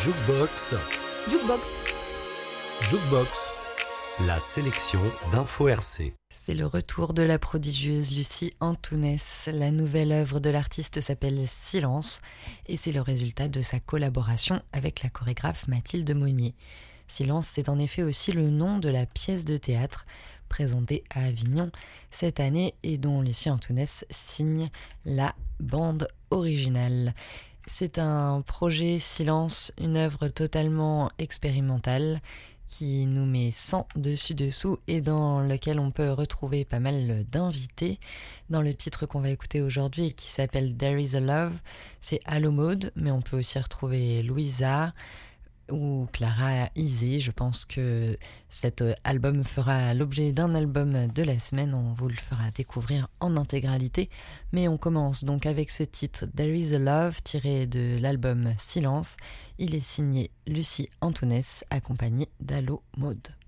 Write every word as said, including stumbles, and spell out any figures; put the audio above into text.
Jukebox, Jukebox. Jukebox, la sélection d'Info R C. C'est le retour de la prodigieuse Lucie Antounès. La nouvelle œuvre de l'artiste s'appelle Silence et c'est le résultat de sa collaboration avec la chorégraphe Mathilde Monnier. Silence, c'est en effet aussi le nom de la pièce de théâtre présentée à Avignon cette année et dont Lucie Antounès signe la bande originale. C'est un projet Silence, une œuvre totalement expérimentale qui nous met sans dessus-dessous et dans lequel on peut retrouver pas mal d'invités. Dans le titre qu'on va écouter aujourd'hui et qui s'appelle There is a Love, c'est Allo Mode, mais on peut aussi retrouver Louisa ou Clara Isé. Je pense que cet album fera l'objet d'un album de la semaine, on vous le fera découvrir en intégralité. Mais on commence donc avec ce titre There is a Love tiré de l'album Silence. Il est signé Lucie Antounès accompagnée d'Allo Mode.